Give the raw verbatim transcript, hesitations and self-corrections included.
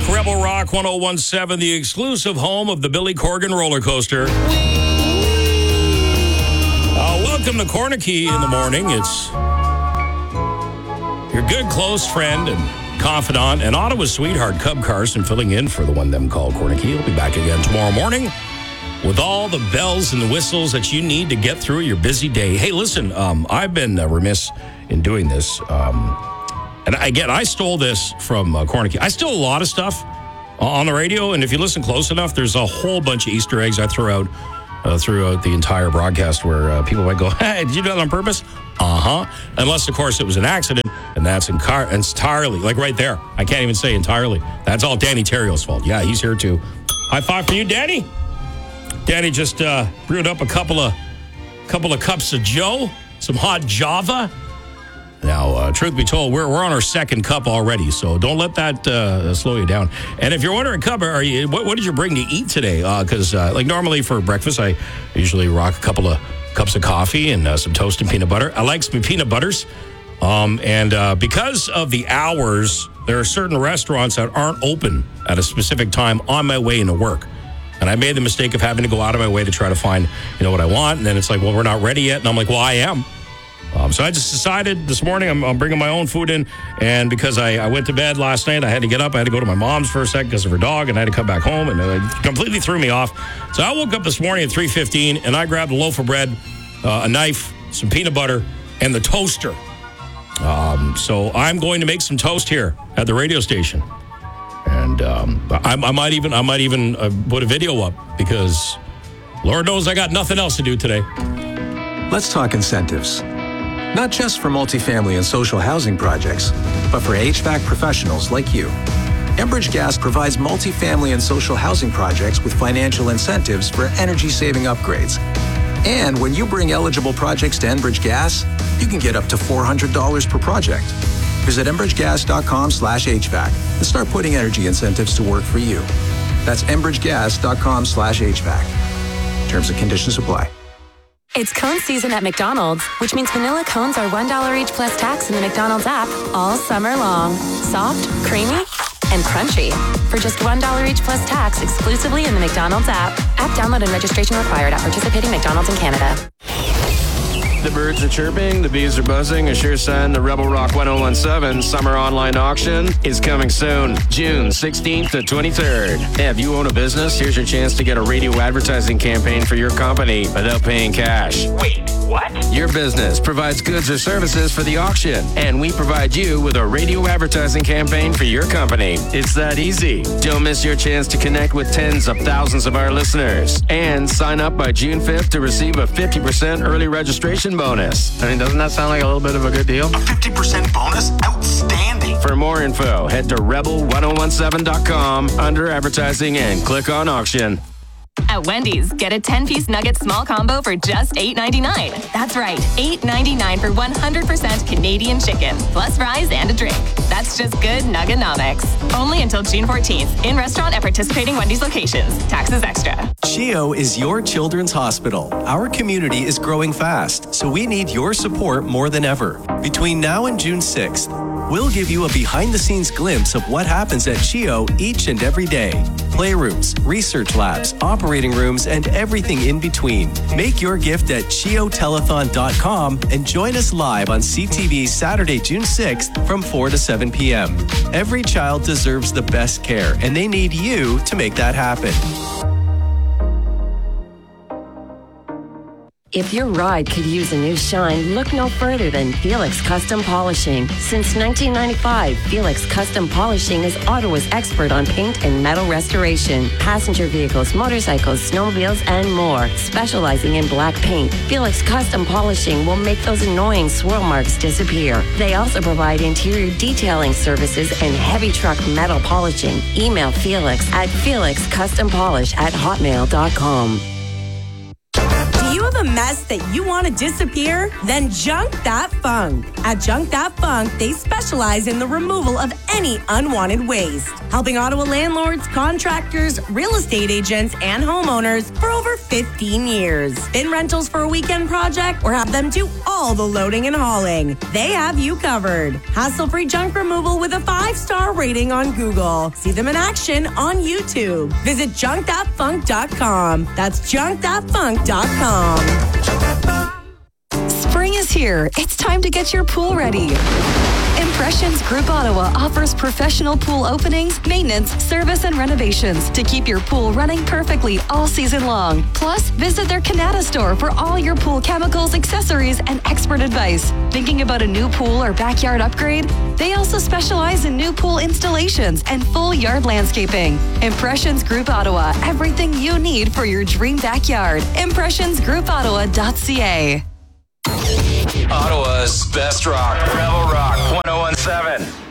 Rebel Rock one oh one seven, the exclusive home of the Billy Corgan roller coaster. Uh, welcome to Cornicky in the morning. It's your good close friend and confidant and Ottawa's sweetheart, Cub Carson, filling in for the one them called Cornicky. He'll be back again tomorrow morning with all the bells and the whistles that you need to get through your busy day. Hey, listen, um, I've been uh, remiss in doing this. Um, and again, I stole this from uh, Cornicky. I steal a lot of stuff on the radio, and if you listen close enough, there's a whole bunch of Easter eggs I threw out uh, throughout the entire broadcast where uh, people might go, hey, did you do that on purpose? Uh-huh. Unless, of course, it was an accident, and that's encar- entirely, like right there. I can't even say entirely. That's all Danny Terrio's fault. Yeah, he's here too. High five for you, Danny. Danny just uh, brewed up a couple of couple of cups of Joe, some hot Java. Now, uh, truth be told, we're we're on our second cup already, so don't let that uh, slow you down. And if you're wondering, Cub, are you what, what did you bring to eat today? Because uh, uh, like normally for breakfast, I usually rock a couple of cups of coffee and uh, some toast and peanut butter. I like some peanut butters, um, and uh, because of the hours, there are certain restaurants that aren't open at a specific time on my way into work. And I made the mistake of having to go out of my way to try to find, you know, what I want. And then it's like, well, we're not ready yet. And I'm like, well, I am. Um, so I just decided this morning I'm, I'm bringing my own food in. And because I, I went to bed last night, I had to get up. I had to go to my mom's for a second because of her dog. And I had to come back home. And it completely threw me off. So I woke up this morning at three fifteen. And I grabbed a loaf of bread, uh, a knife, some peanut butter, and the toaster. Um, so I'm going to make some toast here at the radio station. And um, I, I might even I might even uh, put a video up because Lord knows I got nothing else to do today. Let's talk incentives. Not just for multifamily and social housing projects, but for H V A C professionals like you. Enbridge Gas provides multifamily and social housing projects with financial incentives for energy-saving upgrades. And when you bring eligible projects to Enbridge Gas, you can get up to four hundred dollars per project. Visit enbridgegas.com slash HVAC and start putting energy incentives to work for you. That's enbridgegas.com slash HVAC. Terms and conditions apply. It's cone season at McDonald's, which means vanilla cones are one dollar each plus tax in the McDonald's app all summer long. Soft, creamy, and crunchy. For just one dollar each plus tax exclusively in the McDonald's app. App download and registration required at participating McDonald's in Canada. The birds are chirping, the bees are buzzing, a sure sign the Rebel Rock one oh one seven summer online auction is coming soon, June sixteenth to twenty-third. If you own a business, here's your chance to get a radio advertising campaign for your company without paying cash. Wait, what? Your business provides goods or services for the auction, and we provide you with a radio advertising campaign for your company. It's that easy. Don't miss your chance to connect with tens of thousands of our listeners. And sign up by June fifth to receive a fifty percent early registration bonus. I mean, doesn't that sound like a little bit of a good deal? A fifty percent bonus? Outstanding. For more info, head to rebel ten seventeen dot com under advertising and click on auction. At Wendy's, get a ten-piece nugget small combo for just eight ninety-nine. That's right, eight ninety-nine for one hundred percent Canadian chicken, plus fries and a drink. That's just good nuggenomics. Only until June fourteenth, in restaurant at participating Wendy's locations. Taxes extra. CHEO is your children's hospital. Our community is growing fast, so we need your support more than ever. Between now and June sixth, we'll give you a behind-the-scenes glimpse of what happens at CHEO each and every day. Playrooms, research labs, operating rooms, and everything in between. Make your gift at cheo telethon dot com and join us live on C T V Saturday, June sixth from four to seven p.m. Every child deserves the best care, and they need you to make that happen. If your ride could use a new shine, look no further than Felix Custom Polishing. Since nineteen ninety-five, Felix Custom Polishing is Ottawa's expert on paint and metal restoration, passenger vehicles, motorcycles, snowmobiles, and more. Specializing in black paint, Felix Custom Polishing will make those annoying swirl marks disappear. They also provide interior detailing services and heavy truck metal polishing. Email Felix at felix custom polish at hotmail dot com. Do you have a mess that you want to disappear? Then Junk That Funk. At Junk That Funk, they specialize in the removal of any unwanted waste, helping Ottawa landlords, contractors, real estate agents, and homeowners for over fifteen years. Bin rentals for a weekend project or have them do all the loading and hauling. They have you covered. Hassle-free junk removal with a five-star rating on Google. See them in action on YouTube. Visit junk that funk dot com. That's junk that funk dot com. Spring is here. It's time to get your pool ready. Impressions Group Ottawa offers professional pool openings, maintenance, service, and renovations to keep your pool running perfectly all season long. Plus, visit their Canada store for all your pool chemicals, accessories, and expert advice. Thinking about a new pool or backyard upgrade? They also specialize in new pool installations and full yard landscaping. Impressions Group Ottawa, everything you need for your dream backyard. impressions group ottawa dot c a. Ottawa's best rock, Rebel Rock one oh one seven.